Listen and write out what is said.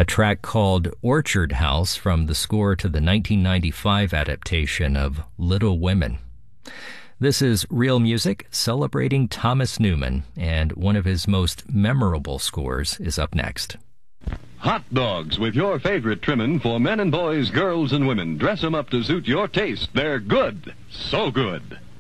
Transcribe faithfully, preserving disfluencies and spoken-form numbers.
a track called Orchard House from the score to the nineteen ninety-five adaptation of Little Women. This is Real Music celebrating Thomas Newman, and one of his most memorable scores is up next. Hot dogs with your favorite trimmin' for men and boys, girls and women. Dress 'em up to suit your taste. They're good. So good.